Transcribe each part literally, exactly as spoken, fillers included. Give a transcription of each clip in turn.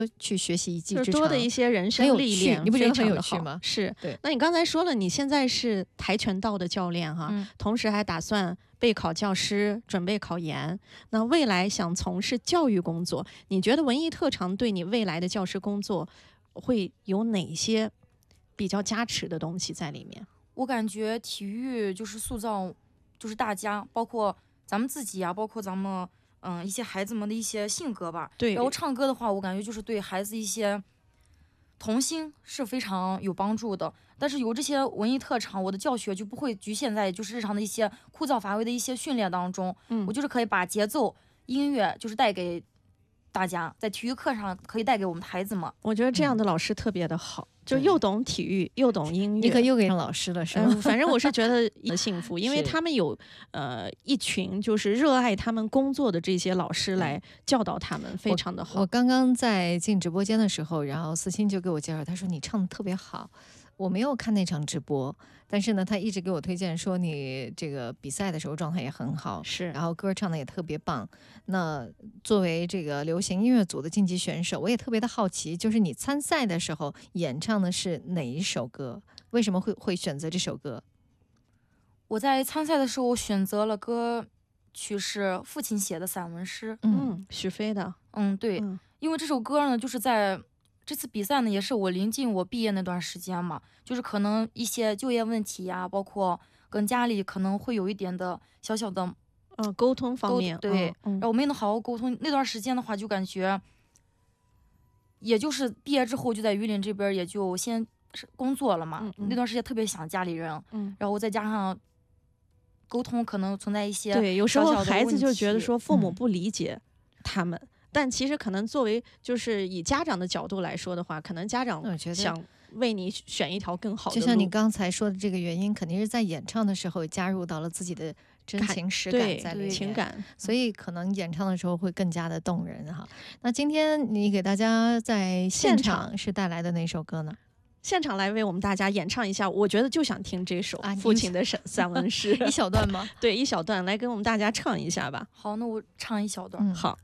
去学习一技之长， 多的一些人生历练， 你不觉得很有趣吗？ 是。 对。 那你刚才说了，你现在是跆拳道的教练哈， 嗯、 同时还打算备考教师，准备考研。那未来想从事教育工作，你觉得文艺特长对你未来的教师工作会有哪些比较加持的东西在里面？ 我感觉体育就是塑造，就是大家，包括咱们自己啊，包括咱们。嗯，一些孩子们的一些性格吧。 对。 然后唱歌的话，我感觉就是对孩子一些童心是非常有帮助的。但是有这些文艺特长，我的教学就不会局限在就是日常的一些枯燥乏味的一些训练当中。 嗯， 我就是可以把节奏、音乐就是带给大家，在体育课上可以带给我们的孩子们。 我觉得这样的老师特别的好。嗯，就又懂体育又懂音乐， 你可又给上老师了是吗？ 嗯、反正我是觉得幸福，因为他们有呃一群就是热爱他们工作的这些老师来教导他们，非常的好。 我, 我刚刚在进直播间的时候，然后思欣就给我介绍，他说你唱的特别好。我没有看那场直播，但是呢，他一直给我推荐说你这个比赛的时候状态也很好， 是， 然后歌唱的也特别棒。那作为这个流行音乐组的晋级选手，我也特别的好奇，就是你参赛的时候演唱的是哪一首歌？为什么会会选择这首歌？ 我在参赛的时候选择了歌曲是父亲写的散文诗， 嗯，许飞的， 嗯，对， 嗯， 因为这首歌呢，就是在。这次比赛呢，也是我临近我毕业那段时间嘛，就是可能一些就业问题呀，包括跟家里可能会有一点的小小的， 呃，沟通方面， 对， 嗯嗯、 然后我没能好好沟通。那段时间的话，就感觉，也就是毕业之后就在榆林这边也就先工作了嘛。 嗯嗯、 那段时间特别想家里人， 嗯， 然后再加上沟通可能存在一些对，有时候孩子就觉得说父母不理解他们。 嗯， 但其实可能作为就是以家长的角度来说的话，可能家长想为你选一条更好的路。 就像你刚才说的这个原因，肯定是在演唱的时候加入到了自己的真情实感在里面， 情感， 所以可能演唱的时候会更加的动人哈。那今天你给大家在现场是带来的哪首歌呢？ 现场来为我们大家演唱一下，我觉得就想听这首父亲的散文诗、 啊、一小段吗？ 对，一小段，来跟我们大家唱一下吧。 好，那我唱一小段。 嗯，好。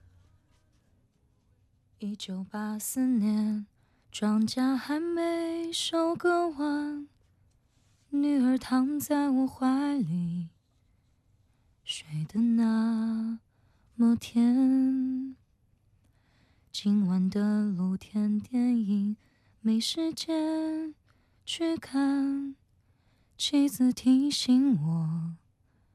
一九八四年，庄稼还没收割完，女儿躺在我怀里，睡得那么甜。今晚的露天电影没时间去看，妻子提醒我